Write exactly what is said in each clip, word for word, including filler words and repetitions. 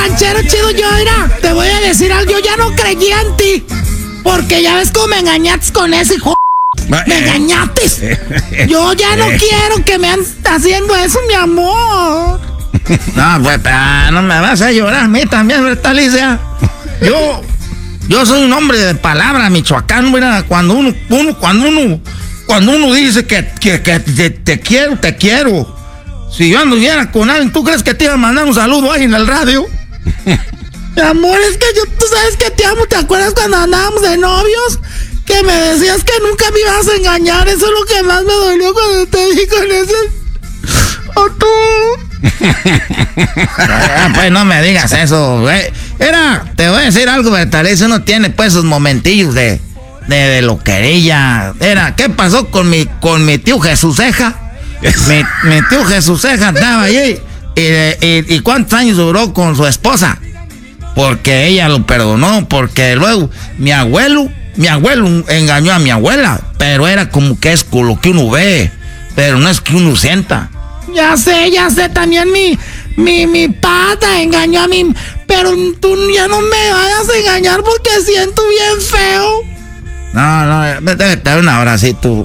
ranchero chido, yo era, te voy a decir algo, yo ya no creía en ti. Porque ya ves cómo me engañaste con ese hijo. Me engañaste. Yo ya no quiero que me andes haciendo eso, mi amor. No, pues, no me vas a llorar a mí también, ¿verdad, Alicia? Yo, yo soy un hombre de palabra, Michoacán, mira, cuando uno, uno, cuando uno, cuando uno dice que, que, que te, te quiero, te quiero. Si yo anduviera con alguien, ¿tú crees que te iba a mandar un saludo ahí en el radio? Mi amor, es que yo, tú sabes que te amo, ¿te acuerdas cuando andábamos de novios? Que me decías que nunca me ibas a engañar, eso es lo que más me dolió cuando te vi con ese... ¡O tú! Ah, pues no me digas eso, güey. Era, te voy a decir algo, Bertalicia, uno tiene pues sus momentillos de, de, de loquerilla. Era, ¿qué pasó con mi, con mi tío Jesús Ceja? mi, mi tío Jesús Ceja andaba allí. Y, y, y ¿cuántos años duró con su esposa? Porque ella lo perdonó, porque luego mi abuelo, mi abuelo engañó a mi abuela, pero era como que es con lo que uno ve, pero no es que uno sienta. Ya sé, ya sé, también mi, mi, mi pata engañó a mí, pero tú ya no me vayas a engañar porque siento bien feo. No, no, debe dar un abracito.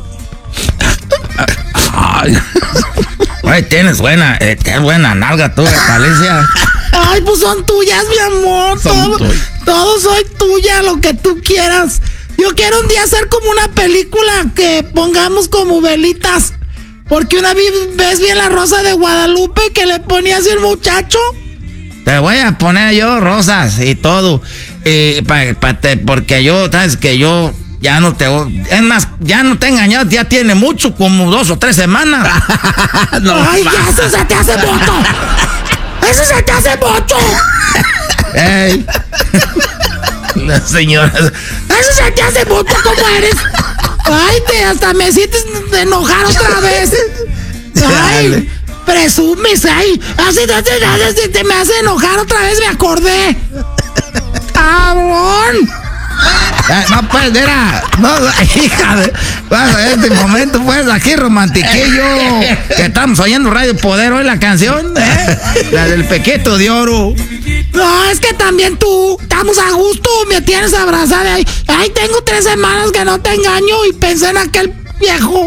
Ay, ay, tienes buena, eh, tienes buena nalga tú, Alicia. Ay, pues son tuyas, mi amor. Todo, todo soy tuya, lo que tú quieras. Yo quiero un día hacer como una película que pongamos como velitas. Porque una vez vi en La Rosa de Guadalupe que le ponía así el muchacho. Te voy a poner yo rosas y todo. Eh, pa, pa te, porque yo, sabes que yo ya no te... Es más, ya no te he engañado, ya tiene mucho, como dos o tres semanas. No, ay, ya, eso se te hace mucho. ¡Eso se te hace mucho! ¡Ey! La señora... ¡Eso se te hace mucho! ¿Cómo eres? ¡Ay, te, hasta me sientes de enojar otra vez! ¡Ay! Presumes, ay. Así, así, así, te me hace enojar otra vez, me acordé. ¡Cabrón! Eh, no, pues, era, no, hija de, bueno, en este momento, pues, aquí romantiquillo, que estamos oyendo Radio Poder hoy, la canción, ¿eh? La del Pequeto de Oro. No, es que también tú, estamos a gusto, me tienes abrazada ahí. Ay, tengo tres semanas que no te engaño y pensé en aquel viejo.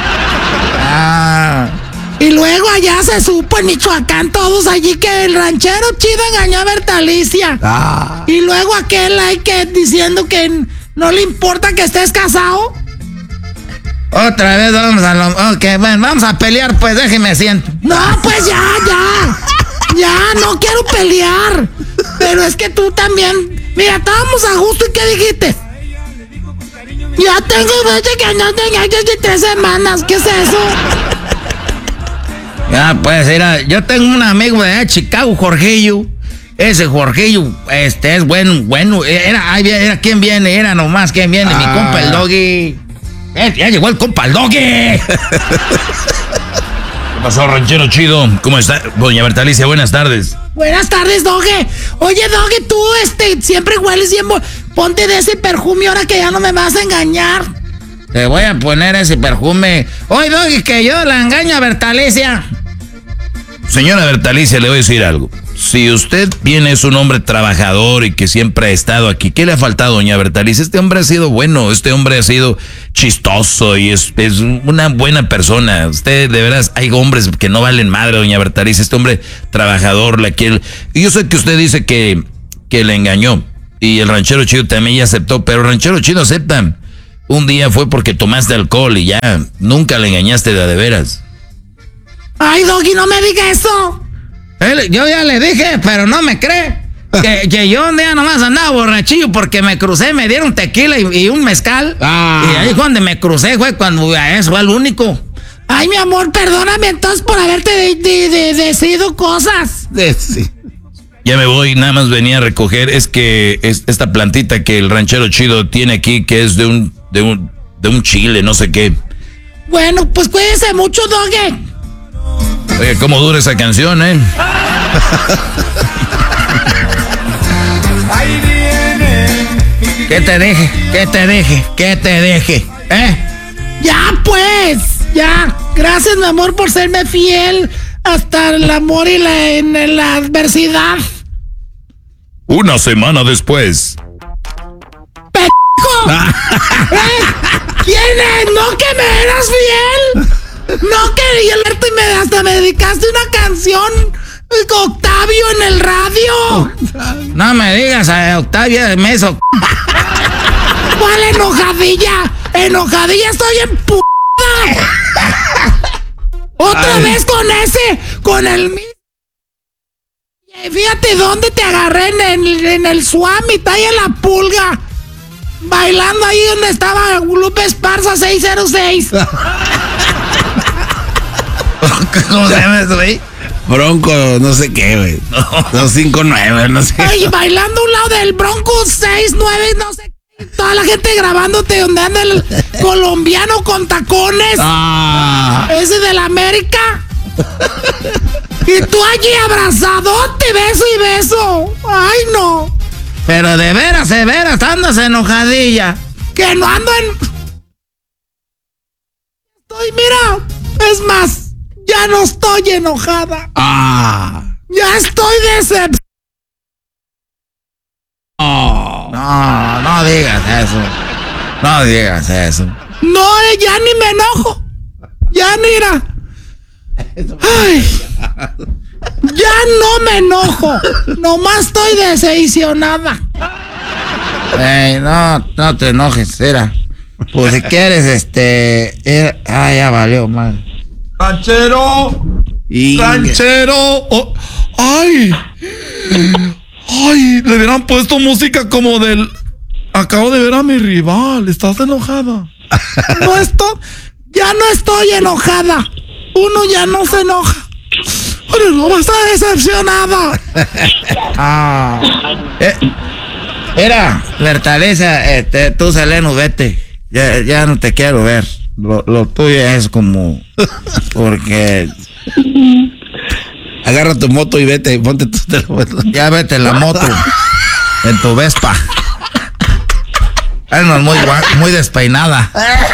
Ah. Y luego allá se supo en Michoacán todos allí que el ranchero chido engañó a Bertalicia. Ah. Y luego aquel hay que diciendo que no le importa que estés casado. Otra vez vamos a lo... Ok, bueno, vamos a pelear, pues, déjeme siento. No, pues ya, ya. Ya, no quiero pelear. Pero es que tú también... Mira, estábamos a gusto y ¿qué dijiste? Ya tengo veinte que no te engañas de tres semanas. ¿Qué es eso? Ya, pues, mira, yo tengo un amigo de Chicago, Jorgillo. Ese Jorgillo, este, es bueno, bueno. Era, ahí era, ¿quién viene? Era nomás, ¿quién viene? Ah. Mi compa el Doggy. Eh, ya llegó el compa el Doggy. ¿Qué pasó, ranchero chido? ¿Cómo está? Doña Bertalicia, buenas tardes. Buenas tardes, Doggy. Oye, Doggy, tú, este, siempre hueles bien. Ponte de ese perfume ahora que ya no me vas a engañar. Te voy a poner ese perfume. Oye, Doggy, que yo la engaño a Bertalicia. Señora Bertalicia, le voy a decir algo. Si usted viene, es un hombre trabajador y que siempre ha estado aquí, ¿qué le ha faltado, doña Bertalicia? Este hombre ha sido bueno, este hombre ha sido chistoso y es, es una buena persona. Usted, de veras, hay hombres que no valen madre, doña Bertalicia. Este hombre trabajador, la quiere. Y yo sé que usted dice que, que le engañó y el ranchero chido también ya aceptó, pero el ranchero chido acepta. Un día fue porque tomaste alcohol y ya, nunca le engañaste de a de veras. Ay, Doggy, no me diga eso. Él, yo ya le dije, pero no me cree. Que, que yo un día nomás andaba borrachillo porque me crucé, me dieron tequila y, y un mezcal. Ah. Y ahí cuando me crucé fue cuando eso fue el único. Ay, mi amor, perdóname entonces por haberte de, de, de, decidido cosas. De, sí. Ya me voy, nada más venía a recoger. Es que es esta plantita que el ranchero chido tiene aquí, que es de un, de un, de un chile, no sé qué. Bueno, pues cuídese mucho, Doggy. Oye, ¿cómo dura esa canción, eh? ¿Qué te deje? ¿Qué te deje? ¿Qué te deje? ¿Eh? Ya, pues, ya. Gracias, mi amor, por serme fiel hasta el amor y la, en, en la adversidad. Una semana después. ¡Pendejo! ¿Eh? ¿Quién es? ¿No que me eras fiel? ¿No quería leerte y me, hasta me dedicaste una canción, Octavio, en el radio? No me digas, eh, Octavio, me hizo... ¿Cuál enojadilla? Enojadilla, estoy en p***. Otra Ay. vez con ese, con el mismo. Fíjate dónde te agarré, en el, en el Suamit, ahí en la Pulga. Bailando ahí donde estaba Lupe Esparza seis cero seis. ¿Cómo se llama eso, güey? Bronco, no sé qué, güey. No, cinco nueve, no sé. Ay, bailando a un lado del Bronco seis nueve, no sé qué. Toda la gente grabándote donde anda el colombiano con tacones. Ah. Ese de la América. Y tú allí abrazadote, beso y beso. Ay, no. Pero de veras, de veras, andas enojadilla. Que no ando en... Estoy, mira, es más, ya no estoy enojada. Ah. Ya estoy decepcionada. Oh. No, no digas eso. No digas eso. No, ya ni me enojo. Ya ni era. Ay. Ya no me enojo. Nomás estoy decepcionada. Ey, no, no te enojes, era. Pues si quieres, este... Era, ah, ya valió, mal. ¡Ranchero! Y... ¡Ranchero! Oh, ¡Ay! ¡Ay! Le hubieran puesto música como del... Acabo de ver a mi rival. ¿Estás enojada? No estoy... Ya no estoy enojada. Uno ya no se enoja. Pero no está decepcionada. Ah. Eh, era, Bertaleza, este, tú, Seleno, vete. Ya, ya no te quiero ver. Lo, lo tuyo es como... Porque... Agarra tu moto y vete, ponte tu teléfono. Ya vete en la moto. En tu Vespa. Es muy, muy despeinada.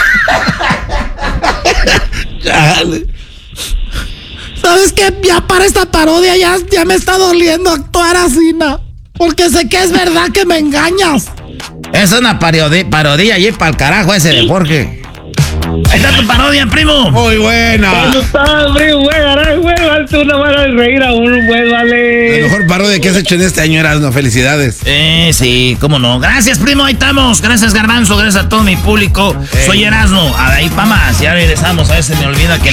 ¿Sabes qué? Ya para esta parodia ya, ya me está doliendo actuar así, ¿no? Porque sé que es verdad que me engañas. Es una parodia, parodia allí para el carajo ese de Jorge. Ahí está tu parodia, primo. Muy buena. ¿Cómo estás, primo? Güey, ganar, güey, tú no vas a reír a uno, güey, vale. La mejor parodia que has hecho en este año, Erasmo. Felicidades. Eh, sí, cómo no. Gracias, primo, ahí estamos. Gracias, Garbanzo, gracias a todo mi público. Hey. Soy Erasmo. Ahí pa' más. Ya regresamos. A veces me olvida que